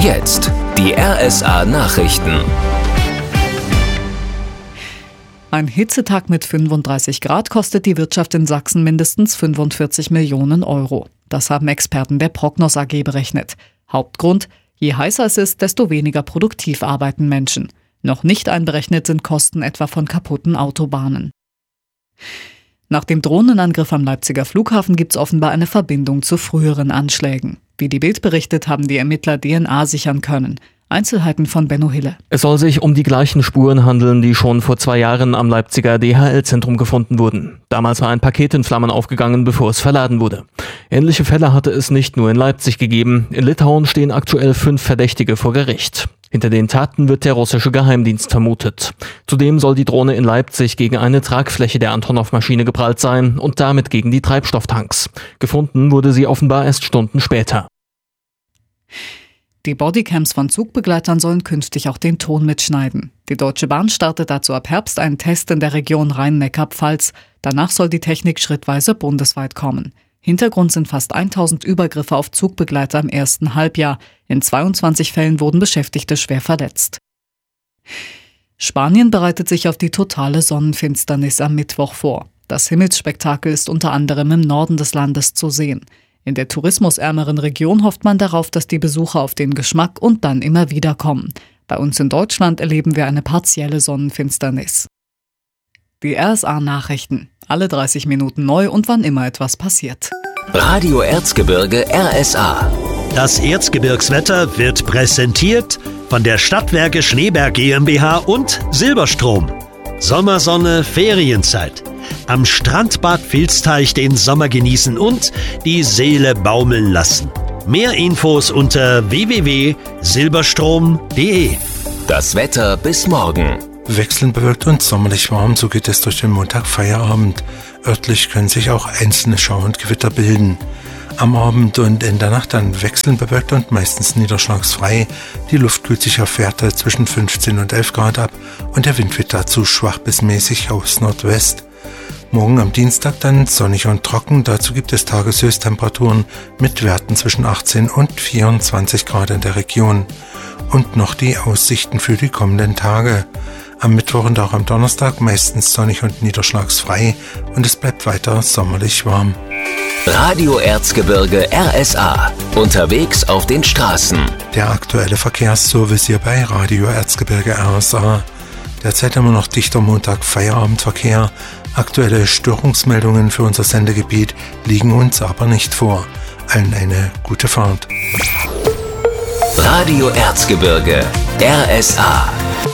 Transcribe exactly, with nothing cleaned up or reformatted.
Jetzt die R S A-Nachrichten. Ein Hitzetag mit fünfunddreißig Grad kostet die Wirtschaft in Sachsen mindestens fünfundvierzig Millionen Euro. Das haben Experten der Prognos A G berechnet. Hauptgrund: je heißer es ist, desto weniger produktiv arbeiten Menschen. Noch nicht einberechnet sind Kosten etwa von kaputten Autobahnen. Nach dem Drohnenangriff am Leipziger Flughafen gibt es offenbar eine Verbindung zu früheren Anschlägen. Wie die Bild berichtet, haben die Ermittler D N A sichern können. Einzelheiten von Benno Hille. Es soll sich um die gleichen Spuren handeln, die schon vor zwei Jahren am Leipziger D H L-Zentrum gefunden wurden. Damals war ein Paket in Flammen aufgegangen, bevor es verladen wurde. Ähnliche Fälle hatte es nicht nur in Leipzig gegeben. In Litauen stehen aktuell fünf Verdächtige vor Gericht. Hinter den Taten wird der russische Geheimdienst vermutet. Zudem soll die Drohne in Leipzig gegen eine Tragfläche der Antonov-Maschine geprallt sein und damit gegen die Treibstofftanks. Gefunden wurde sie offenbar erst Stunden später. Die Bodycams von Zugbegleitern sollen künftig auch den Ton mitschneiden. Die Deutsche Bahn startet dazu ab Herbst einen Test in der Region Rhein-Neckar-Pfalz. Danach soll die Technik schrittweise bundesweit kommen. Hintergrund sind fast tausend Übergriffe auf Zugbegleiter im ersten Halbjahr. In zweiundzwanzig Fällen wurden Beschäftigte schwer verletzt. Spanien bereitet sich auf die totale Sonnenfinsternis am Mittwoch vor. Das Himmelsspektakel ist unter anderem im Norden des Landes zu sehen. In der tourismusärmeren Region hofft man darauf, dass die Besucher auf den Geschmack und dann immer wieder kommen. Bei uns in Deutschland erleben wir eine partielle Sonnenfinsternis. Die R S A-Nachrichten. Alle dreißig Minuten neu und wann immer etwas passiert. Radio Erzgebirge R S A. Das Erzgebirgswetter wird präsentiert von der Stadtwerke Schneeberg GmbH und Silberstrom. Sommersonne, Ferienzeit. Am Strandbad Vilsteich den Sommer genießen und die Seele baumeln lassen. Mehr Infos unter w w w punkt silberstrom punkt d e. Das Wetter bis morgen. Wechselnd bewölkt und sommerlich warm, so geht es durch den Montag Feierabend. Örtlich können sich auch einzelne Schauer und Gewitter bilden. Am Abend und in der Nacht dann wechselnd bewölkt und meistens niederschlagsfrei. Die Luft kühlt sich auf Werte zwischen fünfzehn und elf Grad ab und der Wind wird dazu schwach bis mäßig aus Nordwest. Morgen am Dienstag dann sonnig und trocken, dazu gibt es Tageshöchsttemperaturen mit Werten zwischen achtzehn und vierundzwanzig Grad in der Region. Und noch die Aussichten für die kommenden Tage. Am Mittwoch und auch am Donnerstag meistens sonnig und niederschlagsfrei und es bleibt weiter sommerlich warm. Radio Erzgebirge R S A. Unterwegs auf den Straßen. Der aktuelle Verkehrsservice hier bei Radio Erzgebirge R S A. Derzeit haben wir noch dichter Montag-Feierabendverkehr. Aktuelle Störungsmeldungen für unser Sendegebiet liegen uns aber nicht vor. Allen eine gute Fahrt. Radio Erzgebirge R S A.